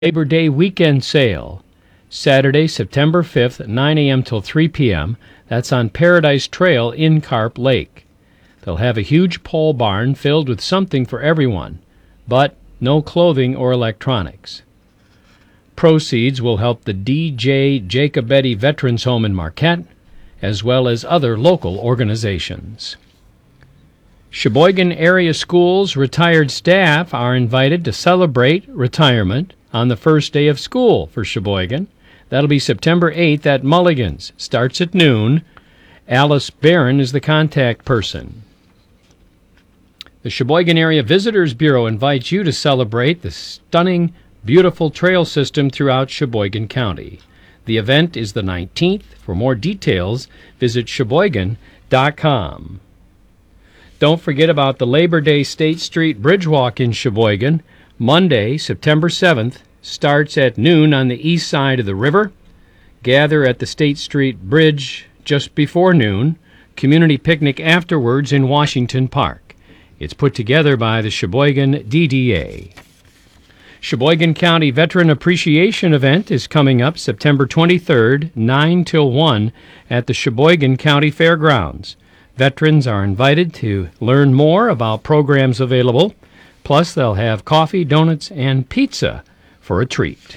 Labor Day weekend sale, Saturday, September 5th, 9 a.m. till 3 p.m. That's on Paradise Trail in Carp Lake. They'll have a huge pole barn filled with something for everyone, but no clothing or electronics. Proceeds will help the D.J. Jacobetti Veterans Home in Marquette, as well as other local organizations. Sheboygan area schools' retired staff are invited to celebrate retirement on the first day of school for Sheboygan. That'll be September 8th at Mulligan's. Starts at noon. Alice Barron is the contact person. The Sheboygan Area Visitors Bureau invites you to celebrate the stunning, beautiful trail system throughout Sheboygan County. The event is the 19th. For more details, visit Sheboygan.com. Don't forget about the Labor Day State Street Bridge Walk in Sheboygan. Monday, September 7th, starts at noon on the east side of the river. Gather at the State Street Bridge just before noon. Community picnic afterwards in Washington Park. It's put together by the Sheboygan DDA. Sheboygan County Veteran Appreciation Event is coming up September 23rd, 9 till 1 at the Sheboygan County Fairgrounds. Veterans are invited to learn more about programs available. Plus, they'll have coffee, donuts, and pizza for a treat.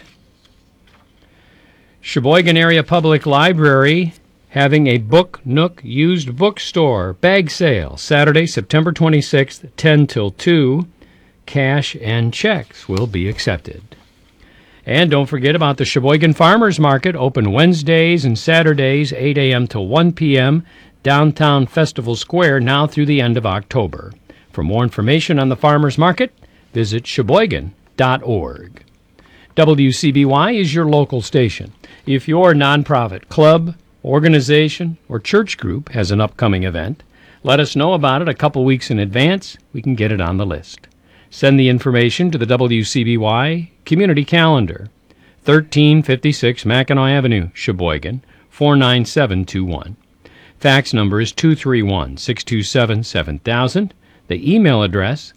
Sheboygan Area Public Library having a Book Nook used bookstore bag sale Saturday, September 26th, 10 till 2. Cash and checks will be accepted. And don't forget about the Sheboygan Farmers Market, open Wednesdays and Saturdays, 8 a.m. till 1 p.m., downtown Festival Square, now through the end of October. For more information on the Farmers Market, visit Sheboygan.org. WCBY is your local station. If your nonprofit, club, organization, or church group has an upcoming event, let us know about it a couple weeks in advance. We can get it on the list. Send the information to the WCBY Community Calendar, 1356 Mackinac Avenue, Sheboygan, 49721. Fax number is 231-627-7000. The email address,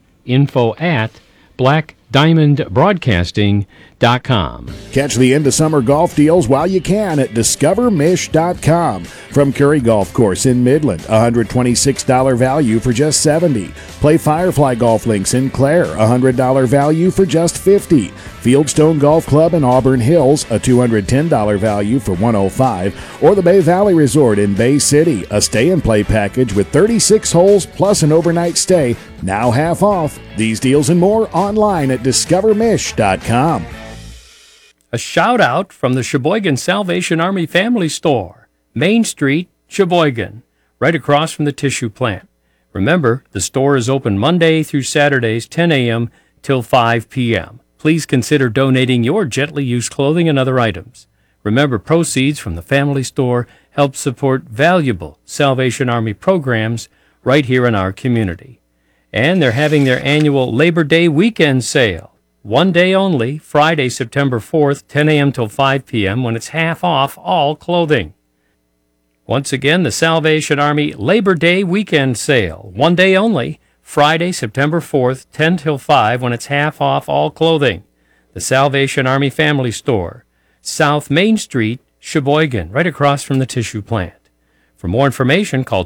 info@blackdiamondbroadcasting.com. Catch the end of summer golf deals while you can at discovermish.com. From Curry Golf Course in Midland, $126 value for just $70. Play Firefly Golf Links in Clare, $100 value for just $50. Fieldstone Golf Club in Auburn Hills, a $210 value for $105. Or the Bay Valley Resort in Bay City, a stay-and-play package with 36 holes plus an overnight stay, now half off. These deals and more online at discovermish.com. A shout-out from the Sheboygan Salvation Army Family Store, Main Street, Sheboygan, right across from the tissue plant. Remember, the store is open Monday through Saturdays, 10 a.m. till 5 p.m. Please consider donating your gently used clothing and other items. Remember, proceeds from the family store help support valuable Salvation Army programs right here in our community. And they're having their annual Labor Day weekend sale. One day only, Friday, September 4th, 10 a.m. till 5 p.m., when it's half off all clothing. Once again, the Salvation Army Labor Day weekend sale. One day only, Friday, September 4th, 10 till 5, when it's half off all clothing. The Salvation Army Family Store, South Main Street, Sheboygan, right across from the tissue plant. For more information, call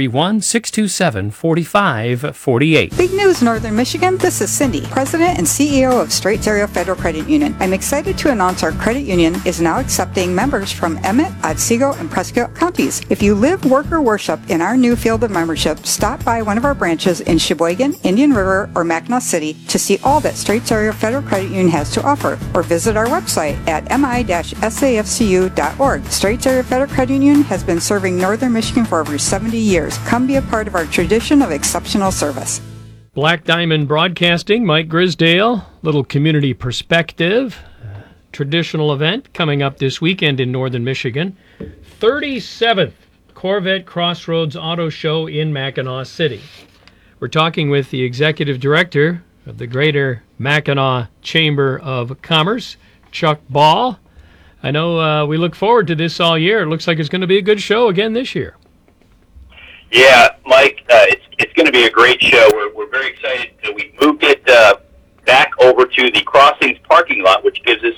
231-627-4548. Big news, Northern Michigan. This is Cindy, President and CEO of Straits Area Federal Credit Union. I'm excited to announce our credit union is now accepting members from Emmett, Otsego, and Prescott counties. If you live, work, or worship in our new field of membership, stop by one of our branches in Sheboygan, Indian River, or Mackinac City to see all that Straits Area Federal Credit Union has to offer, or visit our website at mi-safcu.org. Straits Area Federal Credit Union has been serving Northern Michigan for over 70 years. Come be a part of our tradition of exceptional service. Black Diamond Broadcasting, Mike Grisdale, little community perspective, traditional event coming up this weekend in Northern Michigan. 37th Corvette Crossroads Auto Show in Mackinac City. We're talking with the executive director of the Greater Mackinac Chamber of Commerce, Chuck Ball. I know we look forward to this all year. It looks like it's going to be a good show again this year. Yeah, Mike, it's going to be a great show. We're very excited. We moved it back over to the Crossings parking lot, which gives us